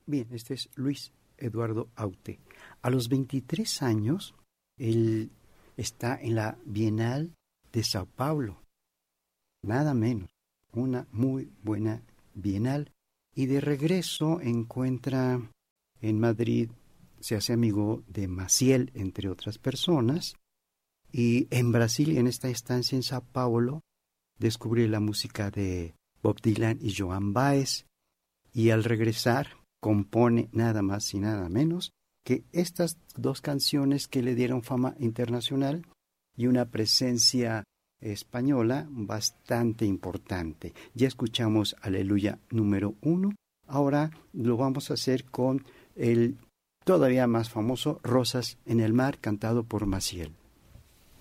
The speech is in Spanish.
Bien, este es Luis Eduardo Aute. A los 23 años, él está en la Bienal de Sao Paulo. Nada menos, una muy buena bienal. Y de regreso encuentra en Madrid, se hace amigo de Maciel, entre otras personas. Y en Brasil, en esta estancia en Sao Paulo, descubre la música de Bob Dylan y Joan Baez. Y al regresar, compone nada más y nada menos que estas dos canciones que le dieron fama internacional y una presencia española bastante importante. Ya escuchamos Aleluya número 1, ahora lo vamos a hacer con el todavía más famoso Rosas en el mar, cantado por Maciel.